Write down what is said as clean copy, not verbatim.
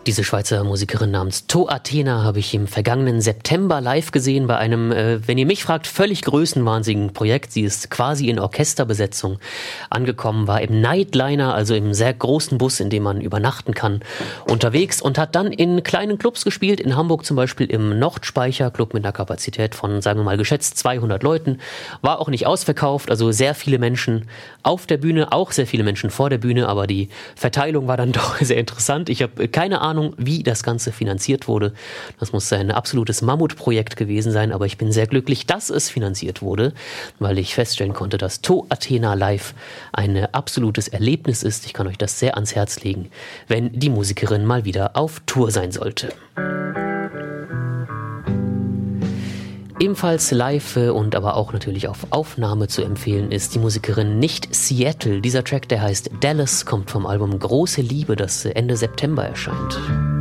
Diese Schweizer Musikerin namens To Athena habe ich im vergangenen September live gesehen bei einem, wenn ihr mich fragt, völlig größenwahnsinnigen Projekt. Sie ist quasi in Orchesterbesetzung angekommen, war im Nightliner, also im sehr großen Bus, in dem man übernachten kann, unterwegs und hat dann in kleinen Clubs gespielt, in Hamburg zum Beispiel im Nordspeicher, Club mit einer Kapazität von, sagen wir mal, geschätzt 200 Leuten. War auch nicht ausverkauft, also sehr viele Menschen auf der Bühne, auch sehr viele Menschen vor der Bühne, aber die Verteilung war dann doch sehr interessant. Ich habe keine Ahnung, wie das Ganze finanziert wurde. Das muss ein absolutes Mammutprojekt gewesen sein, aber ich bin sehr glücklich, dass es finanziert wurde, weil ich feststellen konnte, dass To Athena live ein absolutes Erlebnis ist. Ich kann euch das sehr ans Herz legen, wenn die Musikerin mal wieder auf Tour sein sollte. Ebenfalls live und aber auch natürlich auf Aufnahme zu empfehlen ist die Musikerin Nicht Seattle. Dieser Track, der heißt Dallas, kommt vom Album Große Liebe, das Ende September erscheint.